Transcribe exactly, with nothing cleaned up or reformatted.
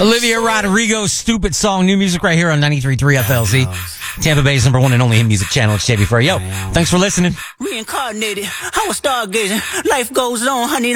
Olivia Rodrigo, Stupid Song. New music right here on ninety-three point three F L Z. Tampa Bay's number one and only hit music channel. It's J B for Yo. Thanks for listening. Reincarnated. I was stargazing. Life goes on, honey.